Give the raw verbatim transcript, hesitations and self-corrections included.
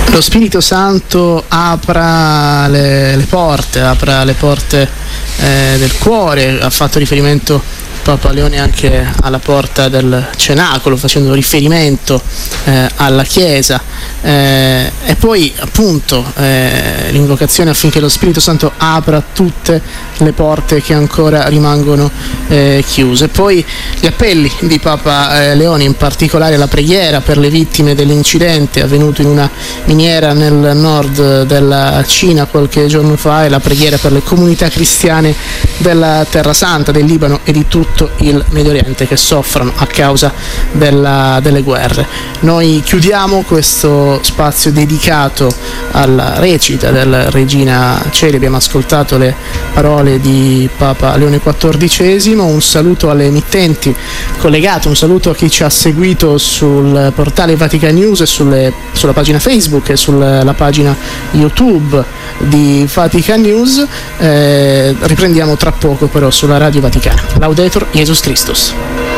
Lo Spirito Santo apra le, le porte, apra le porte eh, del cuore. Ha fatto riferimento Papa Leone anche alla porta del cenacolo, facendo riferimento eh, alla Chiesa, eh, e poi appunto eh, l'invocazione affinché lo Spirito Santo apra tutte le porte che ancora rimangono eh, chiuse. Poi gli appelli di Papa eh, Leone, in particolare la preghiera per le vittime dell'incidente avvenuto in una miniera nel nord della Cina qualche giorno fa, e la preghiera per le comunità cristiane della Terra Santa, del Libano e di tutto il Medio Oriente che soffrono a causa della, delle guerre. Noi chiudiamo questo spazio dedicato alla recita della Regina Coeli. Abbiamo ascoltato le parole di Papa Leone quattordicesimo. Un saluto alle emittenti collegate, un saluto a chi ci ha seguito sul portale Vatican News e sulle, sulla pagina Facebook e sulla pagina YouTube di Vatican News. Eh, riprendiamo tra poco però sulla Radio Vaticana. Laudetur Jesus Christus.